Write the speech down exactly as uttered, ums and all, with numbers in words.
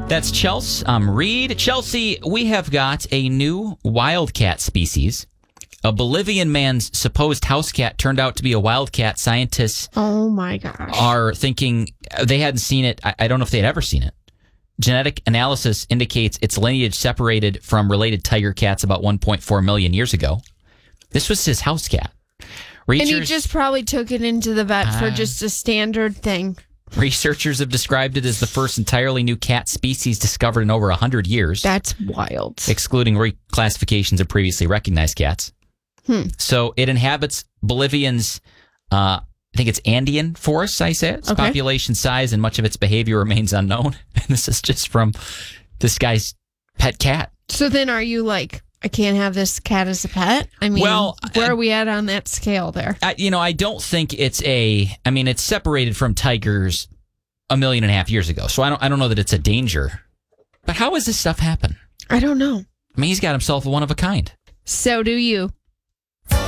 That's Chelsea. I'm Reed. Chelsea, we have got a new wildcat species. A Bolivian man's supposed house cat turned out to be a wildcat. Scientists oh my gosh. are thinking they hadn't seen it. I, I don't know if they'd ever seen it. Genetic analysis indicates its lineage separated from related tiger cats about one point four million years ago. This was his house cat. Researchers, and he just probably took it into the vet uh, for just a standard thing. Researchers have described it as the first entirely new cat species discovered in over one hundred years. That's wild. Excluding reclassifications of previously recognized cats. Hmm. So it inhabits Bolivian's, uh, I think it's Andean forests, I say. Its okay. population size and much of its behavior remains unknown. And this is just from this guy's pet cat. So then are you like, I can't have this cat as a pet? I mean, well, where uh, are we at on that scale there? I, you know, I don't think it's a, I mean, it's separated from tigers a million and a half years ago. So I don't, I don't know that it's a danger. But how does this stuff happen? I don't know. I mean, he's got himself a one of a kind. So do you.